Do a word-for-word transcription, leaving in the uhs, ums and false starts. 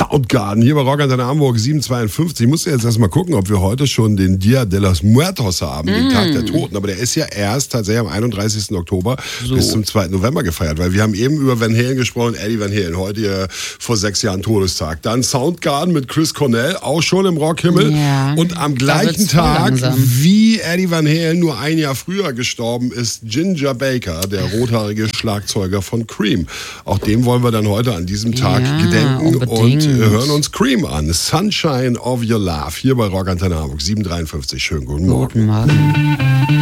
Soundgarden hier bei Rock Antenne Hamburg sieben zweiundfünfzig. Ich musste jetzt erst mal gucken, ob wir heute schon den Dia de los Muertos haben, den mm. Tag der Toten. Aber der ist ja erst tatsächlich am einunddreißigsten Oktober so. bis zum zweiten November gefeiert. Weil wir haben eben über Van Halen gesprochen, Eddie Van Halen, heute ja vor sechs Jahren Todestag. Dann Soundgarden mit Chris Cornell, auch schon im Rockhimmel. Ja, und am gleichen Tag, wie Eddie Van Halen nur ein Jahr früher gestorben ist, Ginger Baker, der rothaarige Schlagzeuger von Cream. Auch dem wollen wir dann heute an diesem Tag ja, gedenken unbedingt. Und hören uns Cream an. Sunshine of Your Love hier bei Rock Antenne Hamburg sieben dreiundfünfzig. Schönen guten Morgen. Guten Morgen.